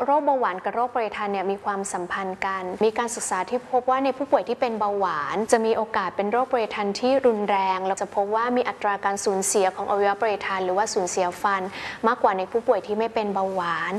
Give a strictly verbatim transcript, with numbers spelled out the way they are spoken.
โรคเบาหวานกับโรคปริทานเนี่ยมีความสัมพันธ์กันมีการศึกษาที่พบว่าในผู้ป่วยที่เป็นเบาหวานจะมีโอกาสเป็นโรคปริทานที่รุนแรงเราจะพบว่ามีอัตราการสูญเสียของอวัยวะปริทานหรือว่าสูญเสียฟันมากกว่าในผู้ป่วยที่ไม่เป็นเบาหวาน